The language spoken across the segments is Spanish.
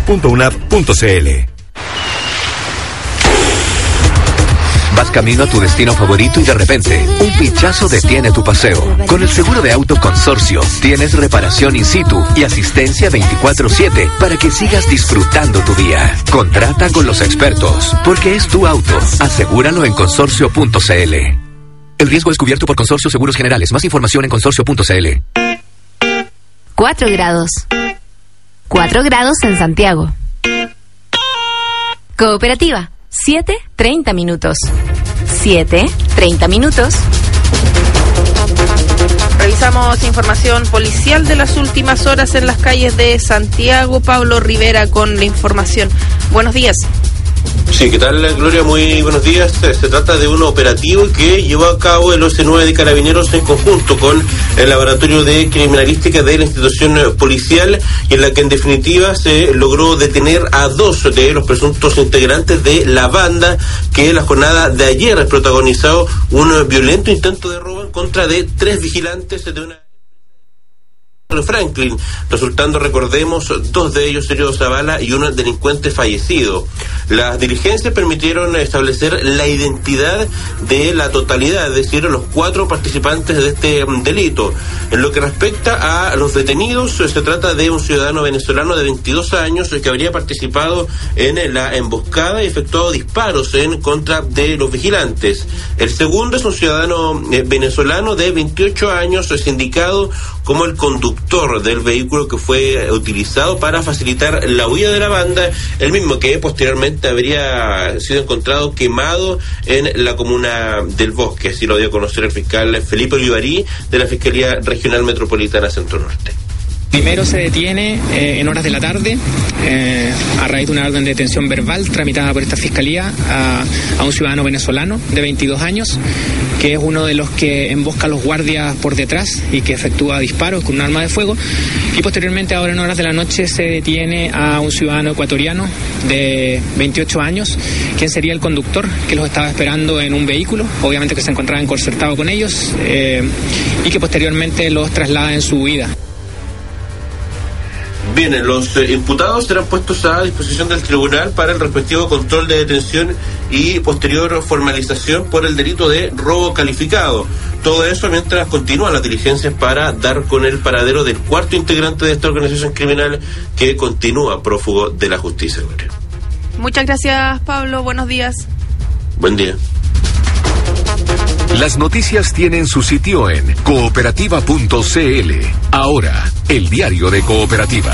consorcio.unap.cl. Vas camino a tu destino favorito y de repente, un pinchazo detiene tu paseo. Con el seguro de auto Consorcio, tienes reparación in situ y asistencia 24/7 para que sigas disfrutando tu día. Contrata con los expertos, porque es tu auto. Asegúralo en consorcio.cl. El riesgo es cubierto por Consorcio Seguros Generales. Más información en consorcio.cl. 4 grados. 4 grados en Santiago. Cooperativa. 7:30 minutos. 7:30 minutos. Revisamos información policial de las últimas horas en las calles de Santiago. Pablo Rivera con la información. Buenos días. Sí, ¿qué tal, Gloria? Muy buenos días. Se trata de un operativo que llevó a cabo el OC9 de Carabineros en conjunto con el Laboratorio de Criminalística de la institución policial, y en la que en definitiva se logró detener a 2 de los presuntos integrantes de la banda que la jornada de ayer protagonizó un violento intento de robo en contra de 3 vigilantes de una Franklin, resultando, recordemos, 2 de ellos heridos a bala y un delincuente fallecido. Las diligencias permitieron establecer la identidad de la totalidad, es decir, los 4 participantes de este delito. En lo que respecta a los detenidos, se trata de un ciudadano venezolano de 22 años que habría participado en la emboscada y efectuado disparos en contra de los vigilantes. El segundo es un ciudadano venezolano de 28 años, es indicado como el conductor del vehículo que fue utilizado para facilitar la huida de la banda, el mismo que posteriormente habría sido encontrado quemado en la comuna del Bosque. Así lo dio a conocer el fiscal Felipe Olivarí de la Fiscalía Regional Metropolitana Centro Norte. Primero se detiene en horas de la tarde, a raíz de una orden de detención verbal tramitada por esta fiscalía a un ciudadano venezolano de 22 años, que es uno de los que embosca a los guardias por detrás y que efectúa disparos con un arma de fuego. Y posteriormente, ahora en horas de la noche, se detiene a un ciudadano ecuatoriano de 28 años, quien sería el conductor, que los estaba esperando en un vehículo, obviamente que se encontraba encorsetado con ellos, y que posteriormente los traslada en su huida. Bien, los imputados serán puestos a disposición del tribunal para el respectivo control de detención y posterior formalización por el delito de robo calificado. Todo eso mientras continúan las diligencias para dar con el paradero del 4º integrante de esta organización criminal que continúa prófugo de la justicia. Muchas gracias, Pablo. Buenos días. Buen día. Las noticias tienen su sitio en cooperativa.cl. Ahora, el diario de Cooperativa.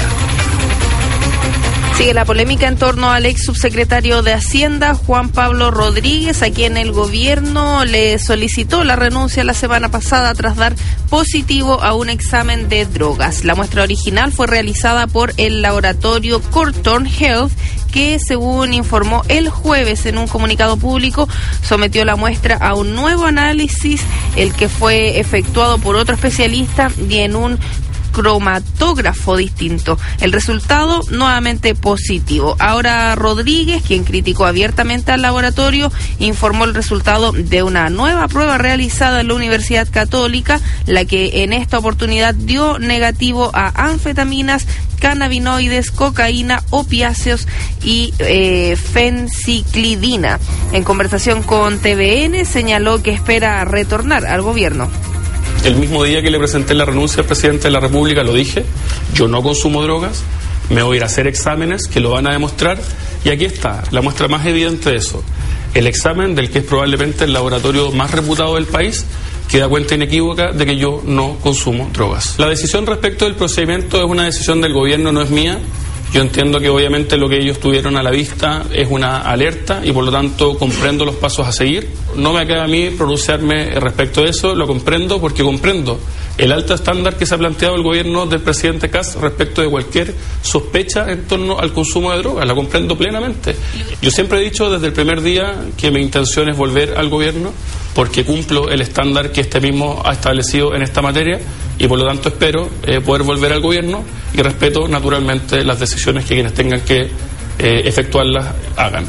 Sigue la polémica en torno al ex subsecretario de Hacienda, Juan Pablo Rodríguez, a quien el gobierno le solicitó la renuncia la semana pasada tras dar positivo a un examen de drogas. La muestra original fue realizada por el laboratorio Corton Health, que, según informó el jueves en un comunicado público, sometió la muestra a un nuevo análisis, el que fue efectuado por otro especialista y en un cromatógrafo distinto. El resultado nuevamente positivo. Ahora Rodríguez, quien criticó abiertamente al laboratorio, informó el resultado de una nueva prueba realizada en la Universidad Católica, la que en esta oportunidad dio negativo a anfetaminas, cannabinoides, cocaína, opiáceos y fenciclidina. En conversación con TVN señaló que espera retornar al gobierno. El mismo día que le presenté la renuncia al presidente de la República lo dije: yo no consumo drogas, me voy a ir a hacer exámenes que lo van a demostrar, y aquí está la muestra más evidente de eso. El examen del que es probablemente el laboratorio más reputado del país, que da cuenta inequívoca de que yo no consumo drogas. La decisión respecto del procedimiento es una decisión del gobierno, no es mía. Yo entiendo que obviamente lo que ellos tuvieron a la vista es una alerta y por lo tanto comprendo los pasos a seguir. No me queda a mí pronunciarme respecto de eso, lo comprendo porque comprendo el alto estándar que se ha planteado el gobierno del presidente Kast respecto de cualquier sospecha en torno al consumo de drogas, la comprendo plenamente. Yo siempre he dicho desde el primer día que mi intención es volver al gobierno porque cumplo el estándar que este mismo ha establecido en esta materia y por lo tanto espero poder volver al gobierno y respeto naturalmente las decisiones que quienes tengan que efectuarlas hagan.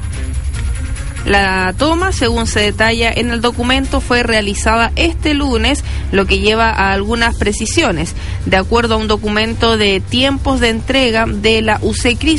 La toma, según se detalla en el documento, fue realizada este lunes, lo que lleva a algunas precisiones. De acuerdo a un documento de tiempos de entrega de la UCECRIS,